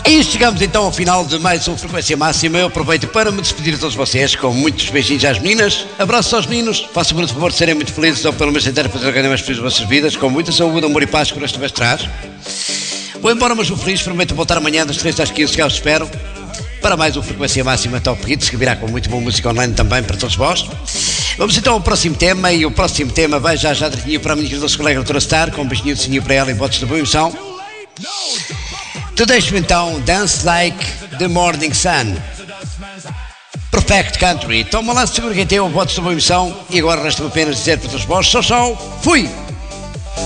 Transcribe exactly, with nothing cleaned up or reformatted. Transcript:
E chegamos então ao final de mais uma Frequência Máxima. Eu aproveito para me despedir de todos vocês com muitos beijinhos às meninas, abraços aos meninos, façam-me o favor de serem muito felizes ou pelo menos tentarem fazer ganhar mais felizes as vossas vidas, com muita saúde, amor e paz que esta vez traz. Vou embora, mas vou feliz, prometo voltar amanhã das três às quinze, que eu espero, para mais uma Frequência Máxima Top Hits, que virá com muito boa música online também para todos vós. Vamos então ao próximo tema, e o próximo tema vai já já direitinho para a minha querida colega doutora Star, com um beijinho de sininho para ela e votos de boa emoção. Tu deixo-me então Dance Like the Morning Sun, Perfect Country. Toma lá, segura quem tem o votos de boa emoção, e agora resta-me apenas dizer para todos vós, só só, fui!